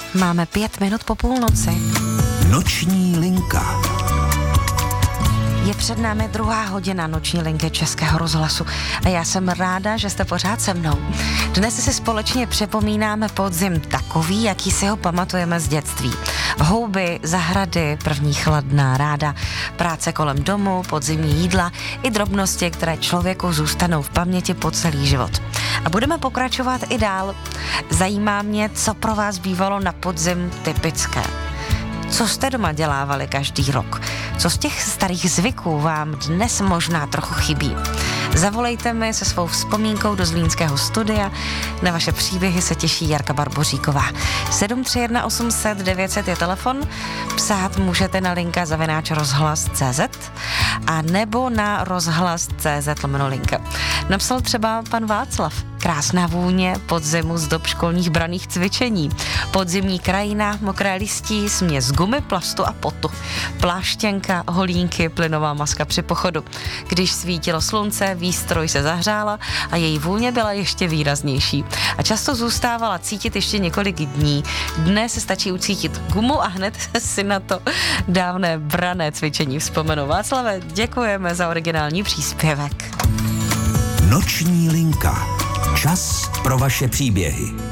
Máme 5 minut po půlnoci. Noční linka. Je před námi 2. hodina noční linky Českého rozhlasu a já jsem ráda, že jste pořád se mnou. Dnes si společně připomínáme podzim takový, jaký si ho pamatujeme z dětství. Houby, zahrady, první chladná ráda, práce kolem domu, podzimní jídla i drobnosti, které člověku zůstanou v paměti po celý život. A budeme pokračovat i dál. Zajímá mě, co pro vás bývalo na podzim typické. Co jste doma dělávali každý rok? Co z těch starých zvyků vám dnes možná trochu chybí? Zavolejte mi se svou vzpomínkou do zlínského studia. Na vaše příběhy se těší Jarka Barboříková. 731 800 900 je telefon. Psát můžete na linka@rozhlas.cz a nebo na rozhlas.cz/linka. Napsal třeba pan Václav. Krásná vůně podzimu z dob školních branných cvičení. Podzimní krajina, mokré listí, směs gumy, plastu a potu. Pláštěnka, holínky, plynová maska při pochodu. Když svítilo slunce, výstroj se zahřála a její vůně byla ještě výraznější. A často zůstávala cítit ještě několik dní. Dnes se stačí ucítit gumu a hned si na to dávné branné cvičení vzpomenu. Václave, děkujeme za originální příspěvek. Noční linka. Čas pro vaše příběhy.